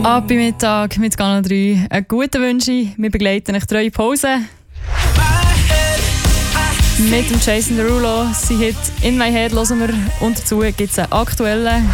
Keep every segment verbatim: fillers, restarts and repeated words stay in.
Ab im Mittag mit Kanal drei. Einen guten Wünsche. Wir begleiten euch treue Pause. Mit dem Jason Derulo. Sein Hit «In My Head» hören wir. Und dazu gibt es einen aktuellen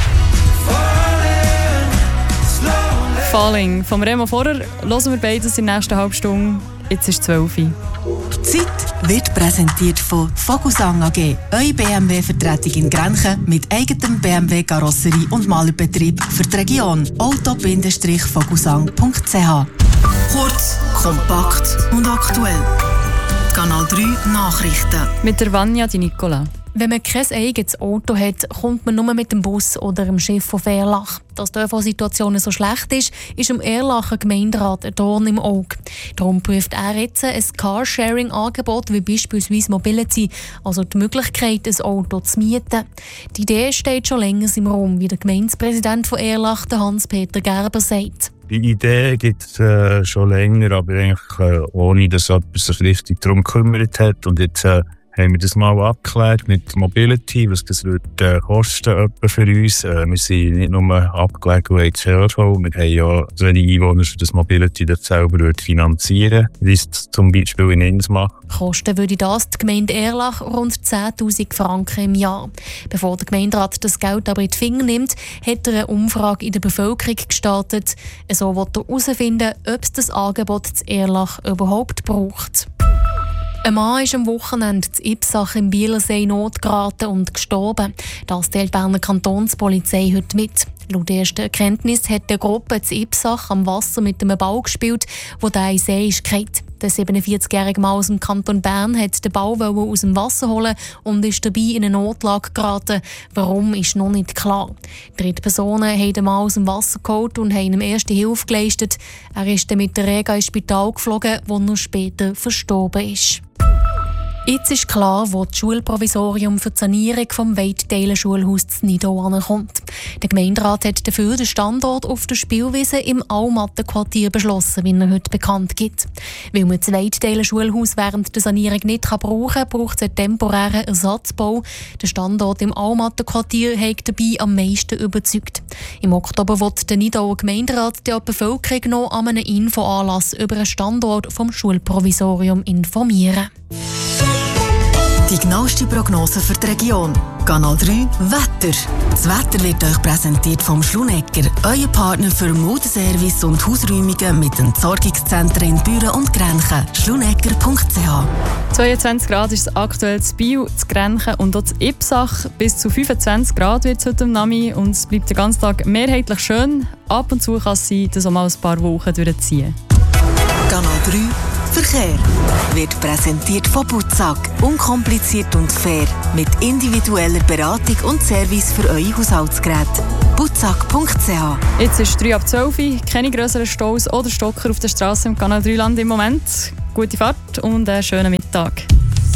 «Falling» vom Remo Vorer. Hören wir beides in der nächsten halben Stunde. Jetzt ist es zwölf Uhr. Die Zeit wird präsentiert von Vogelsang A G, eure B M W-Vertretung in Grenchen mit eigenem B M W-Karosserie und Malerbetrieb für die Region. auto Vogelsang punkt c h. Kurz, kompakt und aktuell. Kanal drei Nachrichten. Mit der Vanja Di Nicola. Wenn man kein eigenes Auto hat, kommt man nur mit dem Bus oder dem Schiff auf Erlach. Dass die ÖV-Situation so schlecht ist, ist im Erlacher Gemeinderat ein Dorn im Auge. Darum prüft er jetzt ein Carsharing-Angebot wie beispielsweise Mobility, also die Möglichkeit, ein Auto zu mieten. Die Idee steht schon länger im Raum, wie der Gemeindepräsident von Erlach, Hans-Peter Gerber, sagt. Die Idee gibt es äh, schon länger, aber eigentlich äh, ohne, dass jemand sich richtig darum gekümmert hat. Und jetzt äh, haben wir das mal abgeklärt mit Mobility, was das wird äh, kosten für uns. Äh, wir sind nicht nur abgelegt und H R V, wir haben ja so wenige Einwohner, für das Mobility das selber wird finanzieren, wie es zum Beispiel in Inns macht. Kosten würde das die Gemeinde Erlach rund zehntausend Franken im Jahr. Bevor der Gemeinderat das Geld aber in die Finger nimmt, hat er eine Umfrage in der Bevölkerung gestartet. So will er herausfinden, ob es das Angebot zu Erlach überhaupt braucht. Ein Mann ist am Wochenende in Ipsach im Bielersee Not geraten und gestorben. Das teilt die Berner Kantonspolizei heute mit. Laut erster Erkenntnis hat der Gruppe zu Ipsach am Wasser mit einem Bau gespielt, wo der in den See ist gefallen. Der siebenundvierzig-jährige Mann aus dem Kanton Bern wollte den Bau aus dem Wasser holen und ist dabei in eine Notlage geraten. Warum, ist noch nicht klar. Dritte Personen haben den Mann aus dem Wasser geholt und haben ihm erste Hilfe geleistet. Er ist dann mit der Rega ins Spital geflogen, wo er später verstorben ist. Jetzt ist klar, wo das Schulprovisorium für die Sanierung vom Weidteiler-Schulhaus zu Nidau ankommt. Der Gemeinderat hat dafür den Standort auf der Spielwiese im Almatten-Quartier beschlossen, wie er heute bekannt gibt. Weil man das Weidteiler-Schulhaus während der Sanierung nicht brauchen kann, braucht es einen temporären Ersatzbau. Der Standort im Almatten-Quartier hat dabei am meisten überzeugt. Im Oktober wird der Nidauer Gemeinderat die Bevölkerung noch an einem Infoanlass über den Standort vom Schulprovisorium informieren. Die genaueste Prognose für die Region. Kanal drei Wetter. Das Wetter wird euch präsentiert vom Schlunecker, euer Partner für Modeservice und Hausräumungen mit Entsorgungszentren in Büren und Grenchen. schlunecker punkt c h. zweiundzwanzig Grad ist es aktuell zu Biel, zu Grenchen und auch zu Ipsach. Bis zu fünfundzwanzig Grad wird es heute am Nami und es bleibt den ganzen Tag mehrheitlich schön. Ab und zu kann es sein, dass auch mal ein paar Wochen durchziehen. Kanal drei Verkehr wird präsentiert von Butzak. Unkompliziert und fair. Mit individueller Beratung und Service für eure Haushaltsgeräte. butzak punkt c h. Jetzt ist drei ab zwölf Uhr. Keine grösseren Staus oder Stocker auf der Straße im Kanal drei Land im Moment. Gute Fahrt und einen schönen Mittag.